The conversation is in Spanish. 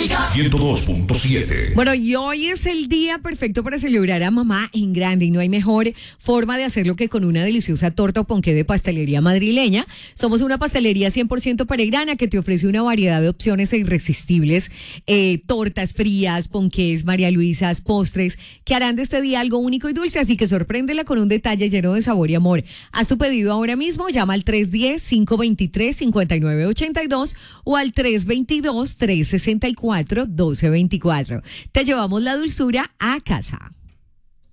102.7. Bueno, y hoy es el día perfecto para celebrar a mamá en grande y no hay mejor forma de hacerlo que con una deliciosa torta o ponqué de pastelería madrileña. Somos una pastelería 100% peregrina que te ofrece una variedad de opciones irresistibles, tortas frías, ponqués, María Luisas, postres, que harán de este día algo único y dulce, así que sorpréndela con un detalle lleno de sabor y amor. Haz tu pedido ahora mismo, llama al 310-523-5982 o al 322-364-1224. Te llevamos la dulzura a casa.